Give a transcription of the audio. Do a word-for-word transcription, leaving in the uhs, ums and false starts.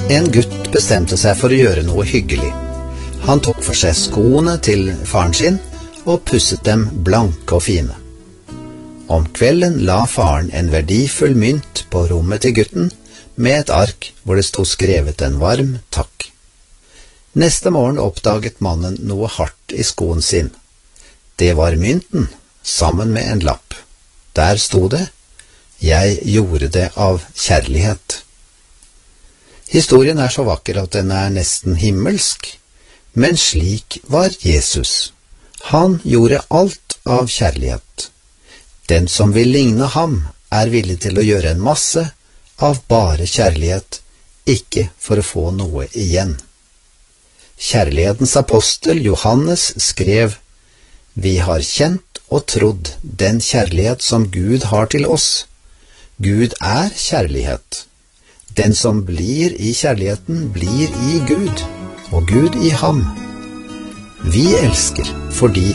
En gutt bestemte seg for å gjøre noe hyggelig. Han tok for seg skoene til faren sin og pusset dem blanke og fine. Om kvelden la faren en verdifull mynt på rommet til gutten med et ark hvor det stod skrevet en varm takk. Neste morgen oppdaget mannen noe hardt i skoen sin. Det var mynten, sammen med en lapp. Der stod det: «Jeg gjorde det av kjærlighet». Historien er så vakker at den er nesten himmelsk, men slik var Jesus. Han gjorde alt av kjærlighet. Den som vil ligne ham, er villig til å gjøre en masse av bare kjærlighet, ikke for å få noe igjen. Kjærlighetens apostel Johannes skrev: «Vi har kjent og trodd den kjærlighet som Gud har til oss. Gud er kjærlighet. Den som blir i kjærligheten, blir i Gud, og Gud i ham. Vi elsker fordi